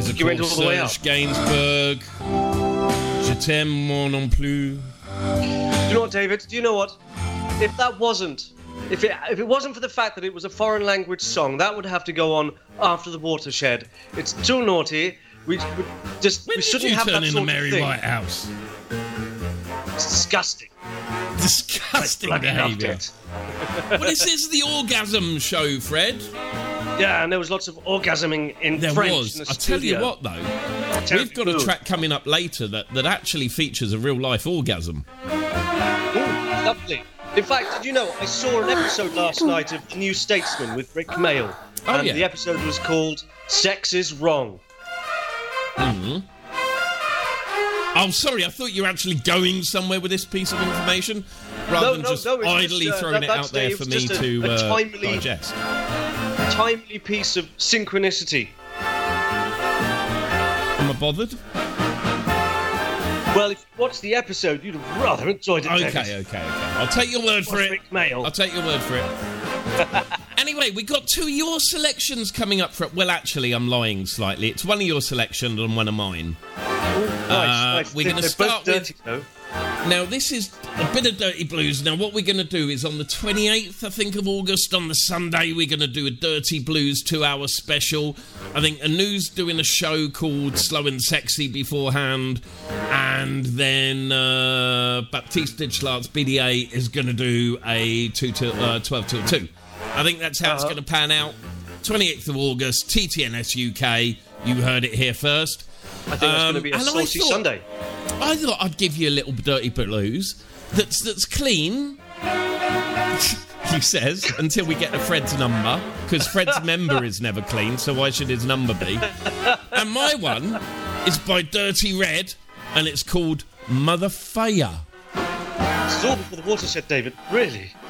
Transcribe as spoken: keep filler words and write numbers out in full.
There's of you course went all the way up. Serge Gainsbourg. Je t'aime moi non plus. Do you know what, David? Do you know what? If that wasn't, if it if it wasn't for the fact that it was a foreign language song, that would have to go on after the watershed. It's too naughty. We, we just When we did shouldn't you have turn that in sort the Mary of thing. White House? It's disgusting. Disgusting I bloody loved behaviour. it. Well, this is the orgasm show, Fred. Yeah, and there was lots of orgasming in There French was. in the I tell you studio. what, though, Terribly we've got a good. track coming up later that, that actually features a real-life orgasm. Ooh, lovely. In fact, did you know, I saw an episode last night of The New Statesman with Rick Mail. Oh, and yeah. the episode was called Sex is Wrong. Mm-hmm. Oh, sorry, I thought you were actually going somewhere with this piece of information, rather No, than no, just no, it's idly just, uh, throwing that- it that's out there the- for it's me just a- to a uh, timely- digest. Timely piece of synchronicity. Am I bothered? Well, if you watched the episode, you'd have rather enjoyed it. Okay, David. okay, okay. I'll take your word for Watch it. Rick Mail. I'll take your word for it. Anyway, we got two of your selections coming up for... Well, actually, I'm lying slightly. It's one of your selections and one of mine. Nice, Uh, nice. we're They- gonna they're start both dirty, though. Now, this is a bit of Dirty Blues. Now, what we're going to do is on the twenty-eighth, I think, of August, on the Sunday, we're going to do a Dirty Blues two-hour special. I think Anu's doing a show called Slow and Sexy beforehand. And then uh, Baptiste Ditchlart's B D A is going to do a two till, uh, twelve till two. I think that's how uh-huh. it's going to pan out. twenty-eighth of August, T T N S U K. You heard it here first. I think that's um, going to be a saucy thought, Sunday. I thought I'd give you a little Dirty Blues that's that's clean, he says, until we get to Fred's number, because Fred's member is never clean, so why should his number be? And my one is by Dirty Red, and it's called Mother Faya. This is all before the watershed, David. Really?